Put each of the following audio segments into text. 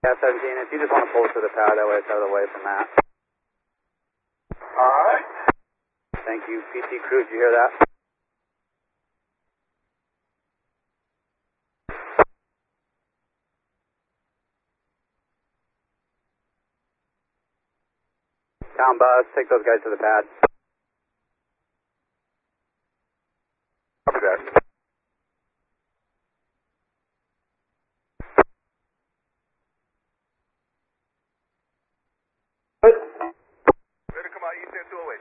Yeah, 17, if you just want to pull it to the pad, that way it's out of the way from that. Alright. Thank you. PT crew, did you hear that? Down bus, take those guys to the pad. Copy that. Ready to come out East End 208.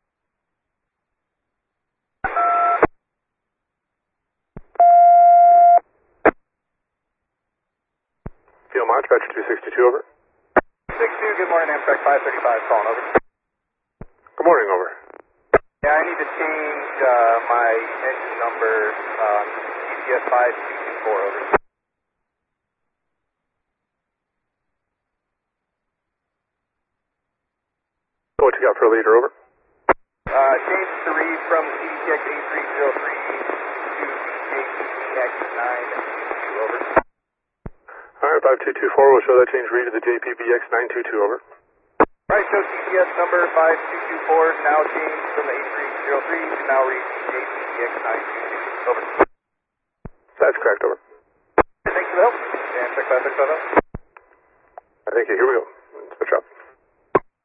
Field March, Batch 262, over. 62, good morning, Amtrak 535, calling over. Good morning, over. Yeah, I need to change my engine number, GPS 5224, over. What you got for a leader, over? Change to read from CDTX 8303 to JPBX922, over. Alright, 5224, we'll show that change read to the JPBX 922, over. Right, show GPS number 5224 now changed from 8303 to now read JPBX 922, over. That's correct, over. Thanks for the help. Amtrak 535. Thank you, here we go. Switch up.